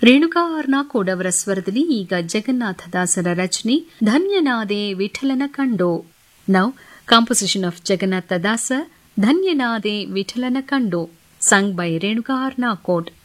ರೇಣುಕಾ ಆರ್ನಾಕೋಡ್ ಅವರ ಸ್ವರದಲ್ಲಿ ಈಗ ಜಗನ್ನಾಥದಾಸರ ರಚನೆ ಧನ್ಯನಾದೆ ವಿಠಲನ ಕಂಡು. ನೌ ಕಾಂಪೋಸಿಷನ್ ಆಫ್ ಜಗನ್ನಾಥದಾಸ ಧನ್ಯನಾದೆ ವಿಠಲನ ಕಂಡು, sung by ರೇಣುಕಾ ಆರ್ನಾಕೋಡ್.